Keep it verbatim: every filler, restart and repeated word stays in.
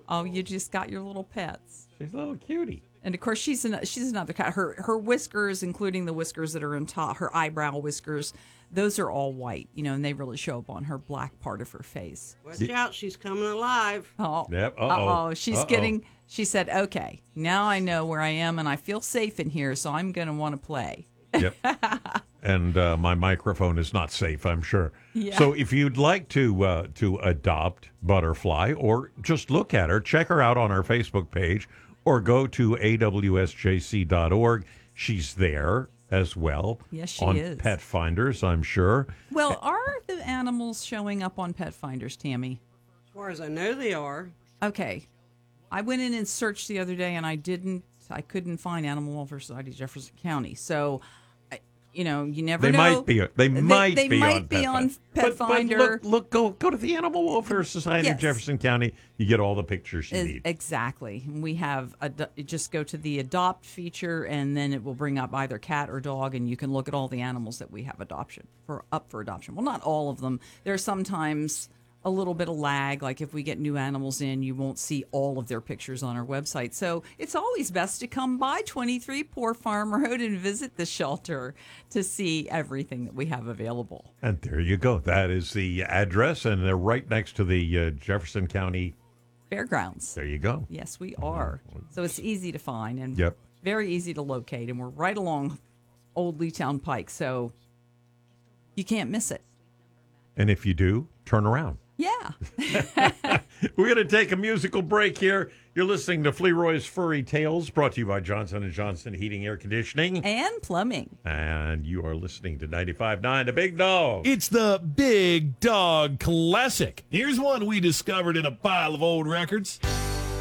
Oh, you just got your little pets. She's a little cutie. And of course, she's an, she's another cat. Her her whiskers, including the whiskers that are on top, her eyebrow whiskers, those are all white, you know, and they really show up on her black part of her face. Watch out, she's coming alive. Oh, Yep. Uh-oh. uh-oh. She's Uh-oh. getting, she said, okay, now I know where I am and I feel safe in here, so I'm going to want to play. Yep. And uh, my microphone is not safe, I'm sure. Yeah. So if you'd like to uh, to adopt Butterfly or just look at her, check her out on our Facebook page or go to A W S J C dot org. She's there as well. Yes, she on is. Pet Finders, I'm sure. Well, are the animals showing up on Pet Finders, Tammy? As far as I know, they are. Okay. I went in and searched the other day and I didn't, I couldn't find Animal Welfare Society Jefferson County. So, I- you know, you never They know. might be. They might they be might on be Pet on Finder. Pet But- but Finder. look, look, go go to the Animal Welfare Society of Yes. Jefferson County. You get all the pictures you Is- need. Exactly. We have a, just go to the adopt feature, and then it will bring up either cat or dog, and you can look at all the animals that we have adoption for up for adoption. Well, not all of them. There's sometimes a little bit of lag. Like if we get new animals in, you won't see all of their pictures on our website. So it's always best to come by twenty-three Poor Farm Road and visit the shelter to see everything that we have available. And there you go. That is the address, and they're right next to the uh, Jefferson County. Fairgrounds. There you go. Yes, we are. So it's easy to find and Yep. very easy to locate. And we're right along Old Leetown Pike, so you can't miss it. And if you do, turn around. Yeah. We're going to take a musical break here. You're listening to Fleroy's Furry Tales, brought to you by Johnson and Johnson Heating, Air Conditioning. And plumbing. And you are listening to ninety-five point nine, The Big Dog. It's the Big Dog Classic. Here's one we discovered in a pile of old records.